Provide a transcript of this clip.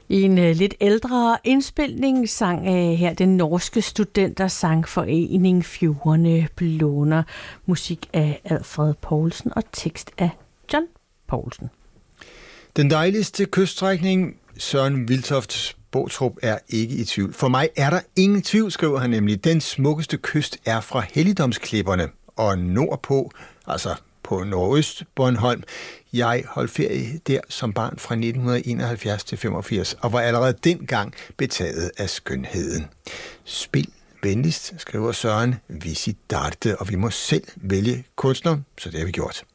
I en lidt ældre indspilning sang her den norske studentersangforening Fjordene Blåner. Musik af Alfred Poulsen og tekst af John Poulsen. Den dejligste kyststrækning, Søren Viltofts Bostrup, er ikke i tvivl. For mig er der ingen tvivl, skriver han nemlig. Den smukkeste kyst er fra Helligdomsklipperne og nordpå, altså på Nordøst Bornholm. Jeg holdt ferie der som barn fra 1971 til 85 og var allerede dengang betaget af skønheden. Spil venligst, skriver Søren, vi siger darte, og vi må selv vælge kunstner, så det har vi gjort.